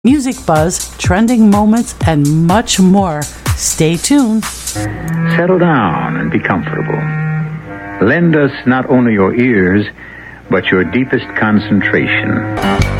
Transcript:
music buzz, trending moments, and much more. Stay tuned. Settle down and be comfortable. Lend us not only your ears, but your deepest concentration.